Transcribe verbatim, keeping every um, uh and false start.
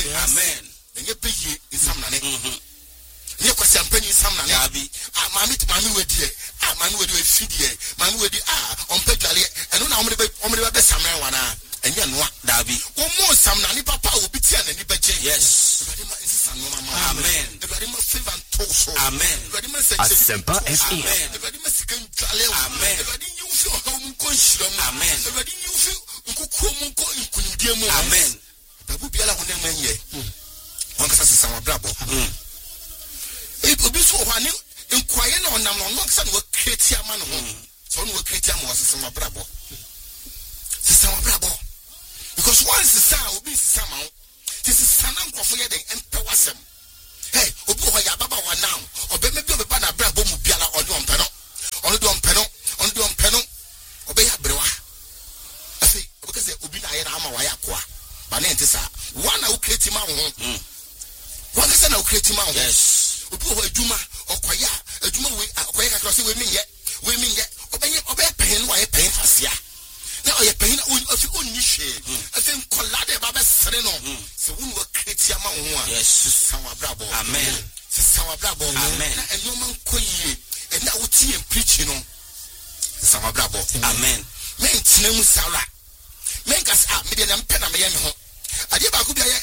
Amen. And you pay in some money. You can say, I'm penny some money. Ah, mammy, mammy, with you. Ah, mammy, with you, feed you. Mammy, with you. Ah, on Pegally. And no, I'm going to be some marijuana. And you know, Darby. One more some nanny papa will be ten and you bet. Yes. Amen. Amen. Asempa F M. Amen. Amen. Amen. Babu biala hone menye. Wankasa sisa brabo. E obi so hwane nkwaye na onam no wankasa no create ama no ho. So no create ama wasisa brabo. Sisa brabo. Because once sisa obi sisa ma ho. This is sana nkofo ye den empewasem. Hey, obi ho ya baba wa now. Obe mebi obe ba na brabo mu biala onu ompeno. Onu do ompeno, onu do ompeno. Obe ya brewa. Afi, obi say obi na ye na ama wa ya kwa. Banentisa one who create ma ho one person who create ma ho yes obi ho adwuma okoya adwuma we okoya ka cross we menye we menye obenye obey pen wa ye pen fasia na oye pen ofi onni hwe afen collade ba be sere no se won wo create ma ho yes sawa brabo amen sawa brabo amen na enyo man koyie e na wo tie preach no sawa brabo amen men tinemu sala men kas ah me de na mpena me ye me ho ade ba ko bia